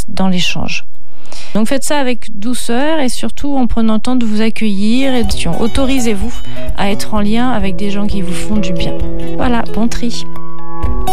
dans l'échange. Donc faites ça avec douceur et surtout en prenant le temps de vous accueillir et autorisez-vous à être en lien avec des gens qui vous font du bien. Voilà, bon tri.